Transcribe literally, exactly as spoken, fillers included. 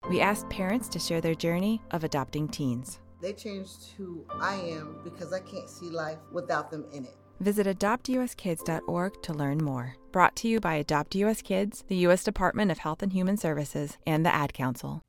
We asked parents to share their journey of adopting teens. They changed who I am because I can't see life without them in it. Visit adopt u s kids dot org to learn more. Brought to you by Adopt U S Kids, the U S Department of Health and Human Services, and the Ad Council.